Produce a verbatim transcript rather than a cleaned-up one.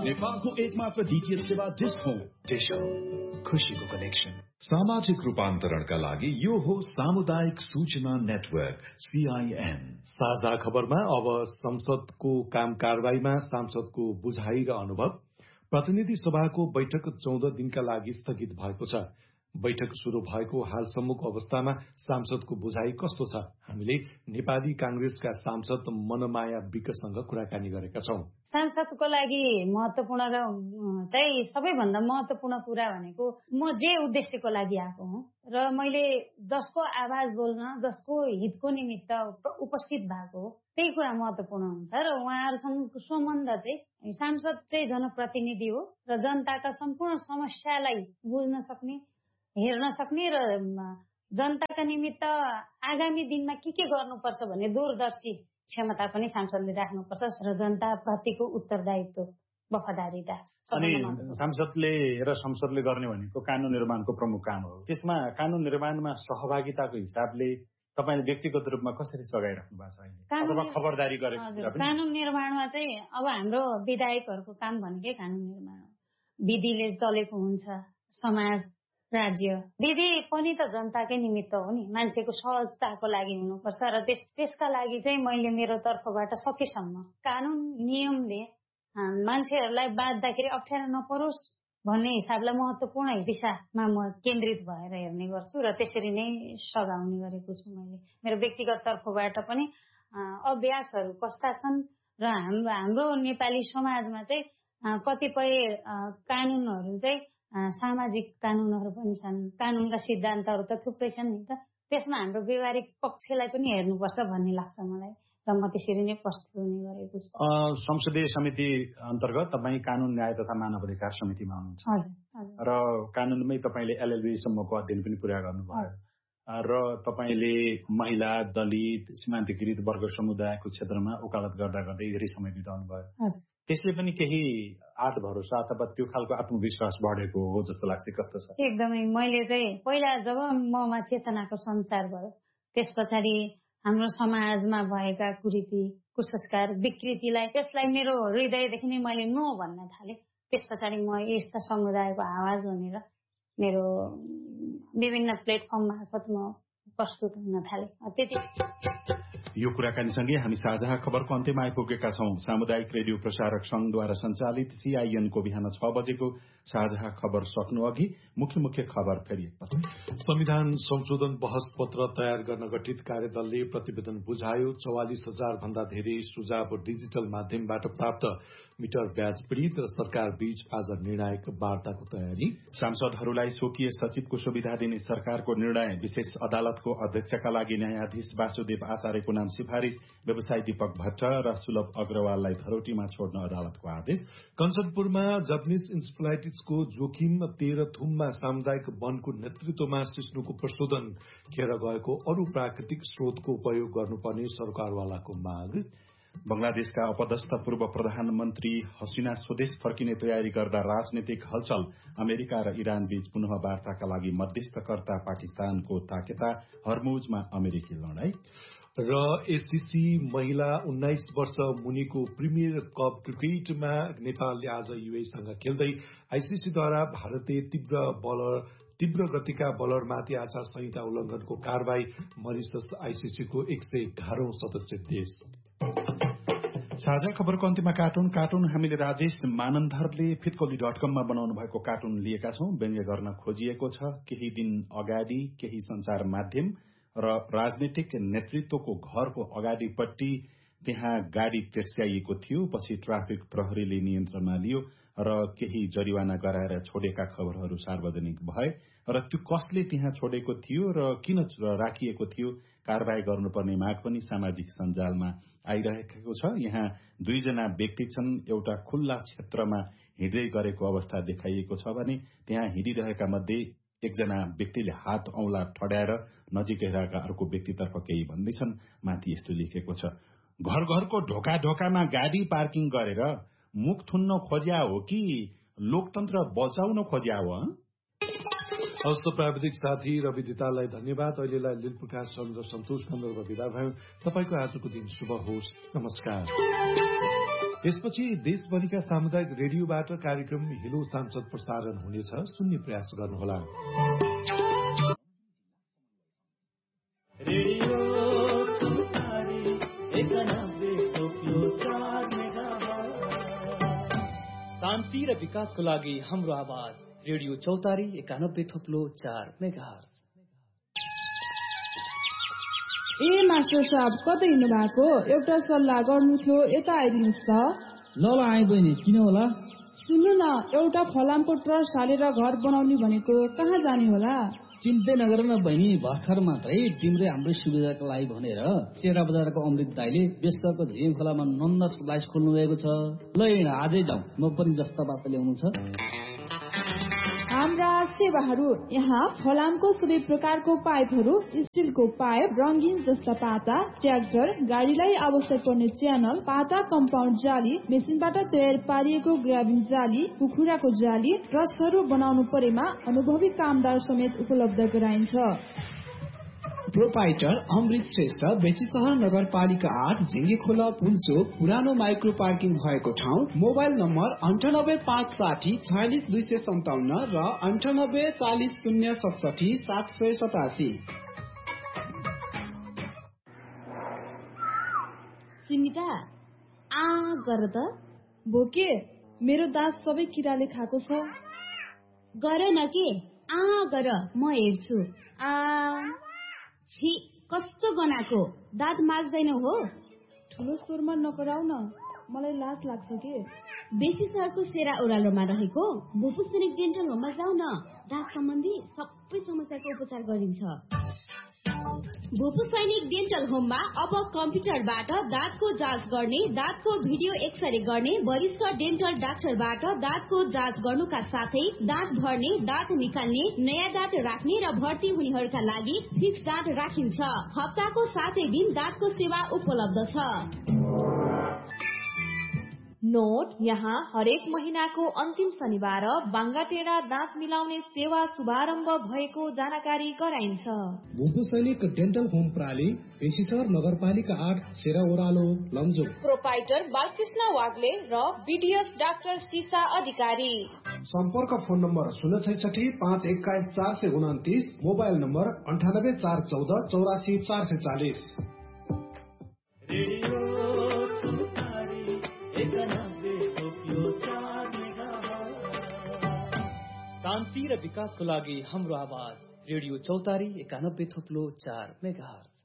नेपालको एकमात्र डीटीएच सेवा डिश होम। डिश होम, खुशीको कनेक्सन। सामाजिक रूपान्तरणका लागि यो हो सामुदायिक सूचना नेटवर्क सीआईएन। साझा खबरमा अब संसदको काम कारबाहीमा सांसदको बुझाइ र अनुभव। प्रतिनिधि सभाको बैठक चौध दिनका लागि स्थगित भएको छ। बैठक शुरू भएको हालसम्मको अवस्थामा सांसदको बुझाइ कस्तो छ? हामीले नेपाली कांग्रेसका सांसद मनमाया विकसँग कुराकानी गरेका छौं। सांसदको लागि महत्वपूर्ण चाहिँ सबैभन्दा महत्वपूर्ण कुरा भनेको म जे उद्देश्यको लागि आएको हुँ र मैले जसको आवाज बोल्न, जसको हितको निमित्त उपस्थित भएको हो, त्यही कुरा महत्वपूर्ण हुन्छ र उहाँहरूसँगको सम्बन्ध चाहिँ सांसद चाहिँ जनप्रतिनिधि हो र जनताका सम्पूर्ण समस्यालाई बुझ्न सक्ने, हेर्न सक्ने र जनताका निमित्त आगामी दिनमा के के गर्नुपर्छ भन्ने दूरदर्शी क्षमता पनि सांसदले राख्नुपर्छ र जनता प्रतिको उत्तरदायित्व, वफादारीता। अनि सांसदले र संसदले गर्ने भनेको कानून निर्माणको प्रमुख काम हो। त्यसमा कानून निर्माणमा सहभागिताको हिसाबले तपाईले व्यक्तिगत रूपमा कसरी सघाइराख्नु भएको छ अहिले, अथवा खबरदारी गरेको कुरा पनि? कानून निर्माणमा चाहिँ अब हाम्रो विधायकहरूको काम भनेकै कानून निर्माण हो। विधिले चलेको हुन्छ, समाज, राज्य। विधि पनि त जनताकै निमित्त हो नि, मान्छेको सहजताको लागि हुनुपर्छ र त्यस त्यसका लागि चाहिँ मैले मेरो तर्फबाट सकेसम्म कानून नियमले मान्छेहरूलाई बाँध्दाखेरि अप्ठ्यारो नपरोस् भन्ने हिसाबलाई महत्वपूर्ण दिशामा म केन्द्रित भएर हेर्ने गर्छु र त्यसरी नै सघाउने गरेको छु मैले। मेरो व्यक्तिगत तर्फबाट पनि अभ्यासहरू कस्ता छन् र हाम्रो हाम्रो नेपाली समाजमा चाहिँ कतिपय कानूनहरू चाहिँ सामाजिक कानूनहरू पनि छन्, कानूनका सिद्धान्तहरू त थुप्रै छन् नि त, त्यसमा हाम्रो व्यवहारिक पक्षलाई पनि हेर्नुपर्छ भन्ने लाग्छ मलाई र म त्यसरी नै प्रस्तुत हुने गरेको छु। संसदीय समिति अन्तर्गत तपाईँ कानून, न्याय तथा मानव अधिकार समितिमा हुनुहुन्छ र कानूनमै तपाईँले एलएलबी सम्मको अध्ययन पनि पुरा गर्नुभयो र तपाईँले महिला, दलित, सीमान्तकृत वर्ग समुदायको क्षेत्रमा वकालत गर्दा गर्दै धेरै समय बिताउनु भयो। त्यसले पनि केही आत्म भरोसा अथवा त्यो खालको आत्मविश्वास बढेको हो जस्तो लाग्छ, कस्तो छ? एकदमै। मैले चाहिँ पहिला जब ममा चेतनाको संसार भयो, त्यस पछाडि हाम्रो समाजमा भएका कुरीति, कुसंस्कार, विकृतिलाई त्यसलाई मेरो हृदयदेखि नै मैले नो भन्न थालेँ। त्यस पछाडि म यस्ता समुदायको आवाज बनेर मेरो विभिन्न प्लेटफर्म मार्फत म प्रस्तुत हुन थालेँ। त्यति यो कुराकानीसँगै हामी साझा खबरको अन्त्यमा आइपुगेका छौं। सामुदायिक रेडियो प्रसारक संघद्वारा सञ्चालित सीआईएनको बिहान छ बजेको साझा खबर सक्नु अघि मुख्य मुख्य खबर फेरि एकपटक। संविधान संशोधन बहस पत्र तयार गर्न गठित कार्यदलले प्रतिवेदन बुझायो। चौवालिस हजार भन्दा धेरै सुझाव डिजिटल माध्यमबाट प्राप्त। मिटर ब्याज पीड़ित र सरकार बीच आज निर्णायक वार्ताको तयारी। सांसदहरूलाई स्वकीय सचिवको सुविधा दिने सरकारको निर्णय। विशेष अदालतको अध्यक्षका लागि न्यायाधीश वासुदेव आचार्यको नाम सिफारिश। व्यवसायी दीपक भट्ट र सुलभ अग्रवाललाई धरोटीमा छोड्न अदालतको आदेश। कञ्चनपुरमा जापानिज इन्सेफेलाइटिसको जोखिम। तेह्रथुममा सामुदायिक वनको नेतृत्वमा सिस्नुको प्रशोधन। खेर गएको अरू प्राकृतिक स्रोतको उपयोग गर्नुपर्ने सरकारवालाको माग। बंगलादेशका अपदस्थ पूर्व प्रधानमन्त्री हसिना स्वदेश फर्किने तयारी गर्दा राजनीतिक हलचल। अमेरिका र इरान बीच पुनः वार्ताका लागि मध्यस्थकर्ता पाकिस्तानको ताकेता। हर्मुजमा अमेरिकी लडाई। र एससीसी महिला उन्नाइस वर्ष मुनिको प्रिमियर कप क्रिकेटमा नेपालले आज युएईसँग खेल्दै आईसीसीद्वारा भारतीय तीव्र बलर तीव्र गतिका बलरमाथि आचार संहिता उल्लंघनको कारवाही। मरिसस आईसीसीको एक सय एघारौं सदस्य देश। साझा खबरको अन्त्यमा कार्टुन कार्टुन हामीले राजेश मानन्धरले फितकौली डट कममा बनाउनु भएको कार्टुन लिएका छौं। व्यङ्ग्य गर्न खोजिएको छ। केही दिन अगाडि केही संचार माध्यम र राजनीतिक नेतृत्वको घरको अगाडिपट्टि त्यहाँ गाडी तेर्स्याइएको थियो। पछि ट्राफिक प्रहरीले नियन्त्रणमा लियो र केही जरिवाना गराएर छोडेका खबरहरू सार्वजनिक भए र त्यो कसले त्यहाँ छोडेको थियो र किन राखिएको थियो कारबाही गर्नुपर्ने माग पनि सामाजिक सञ्जालमा आइरहेको छ। यहाँ दुईजना व्यक्ति छन्। एउटा खुल्ला क्षेत्रमा हिँड्दै गरेको अवस्था देखाइएको छ भने त्यहाँ हिँडिरहेका मध्ये एकजना व्यक्तिले हात औंला ठड्याएर नजिकै रहेका अर्को व्यक्तितर्फ केही भन्दैछन्। माथि यस्तो लेखेको छ, घर घरको ढोका ढोकामा गाडी पार्किङ गरेर मुख थुन्न खोज्या हो कि लोकतन्त्र बचाउन खोज्या हो? हस्त प्राविधिक साथी रवि दितालाई धन्यवाद। अहिलेलाई लिलप्रकाश चन्द्र सन्तोष कन्दर्भ विदा भयो। तपाईको आजको दिन शुभ होस्। नमस्कार। यसपछि देशभरिका सामुदायिक रेडियोबाट कार्यक्रम हेलो सांसद प्रसारण हुनेछ, सुन्ने प्रयास गर्नुहोला। शान्ति र विकासको लागि हाम्रो आवाज रेडियो चौतारी एकानब्बे थोप्लो चार मेगाहर्ज। ए मास्टर साहब कतै हिँड्नु भएको? एउटा सल्लाह गर्नु थियो, यता आइदिनुहोस् त। ल ल आए बहिनी, किन होला? सुन्नु न, एउटा फलामको ट्रस्ट हालेर घर बनाउने भनेको, कहाँ जाने होला? चिन्तै नगर न बहिनी, भर्खर मात्रै तिम्रै हाम्रै सुविधाको लागि भनेर चेरा बजारको अमृत दाइले बेसरको झिम खोलामा नन्द सप्लाइज खोल्नु भएको छ। ल आजै जाउँ, म पनि जस्ता बात ल्याउनु छ। हाम्रा सेवाहरू यहाँ फलामको सबै प्रकारको पाइपहरू, स्टिलको पाइप, रंगीन जस्ता पाता, ट्र्याक्टर, गाडीलाई आवश्यक पर्ने च्यानल, पाता कम्पाउन्ड जाली, मेसिनबाट तयार पारिएको ग्राबिङ जाली, कुखुराको जाली, ट्रस्टहरू बनाउनु परेमा अनुभवी कामदार समेत उपलब्ध गराइन्छ। प्रोपाइटर अमृत श्रेष्ठ, बेचीसहर नगरपालिका आठ, झिङ्गे खोला पुलचोक, पुरानो माइक्रो पार्किङ भएको ठाउँ। मोबाइल नम्बर अन्ठानब्बे पाँच साठी छयालिस दुई सय सन्ताउन्न र अन्ठानब्बे चालिस शून्य सतसठी सात सय सतासी। सुनिता आ गर त। भोके, मेरो दाँत सबै किराले खाएको छ। गर न के, आ गर, म हेर्छु। आ छी, कस्तो गनाको, दाँत माझ्दैन हो? ठुलो स्वरमा नकराउ न, मलाई लाज लाग्छ के। बेसी सहरको सेरा ओह्रालोमा रहेको भूपू सैनिक डेन्टल होममा जाऊ न, दाँत सम्बन्धी सबै समस्याको उपचार गरिन्छ। भूपू सैनिक डेन्टल होममा अब कम्प्युटरबाट दाँतको जाँच गर्ने, दाँतको भिडियो एक्सरे गर्ने, वरिष्ठ डेन्टल डाक्टरबाट दाँतको जाँच गर्नुका साथै दाँत भर्ने, दाँत निकाल्ने, नयाँ दाँत राख्ने र भर्ती हुनेहरूका लागि फिक्स दाँत राखिन्छ। हप्ताको सातै दिन दाँतको सेवा उपलब्ध छ। नोट, यहाँ हरेक महिनाको अन्तिम शनिबार बाङ्गाटेडा दाँत मिलाउने सेवा शुभारम्भ भएको जानकारी गराइन्छ। भूपू सैनिक डेन्टल होम प्राली, पेशीसर नगरपालिका आठ, सेरा ओह्रालो, लमजुङ। प्रोपाइटर बालकृष्ण वाग्ले र बीडीएस डाक्टर सीसा अधिकारी। सम्पर्क फोन नम्बर शून्य छैसठी पाँच एक्काइस चार सय उन्तिस, मोबाइल नम्बर अन्ठानब्बे चार चौध चौरासी चार सय चालिस। शान्ति र विकासको लागि हाम्रो आवाज रेडियो चौतारी एकानब्बे थोप्लो चार मेगाहर्ज।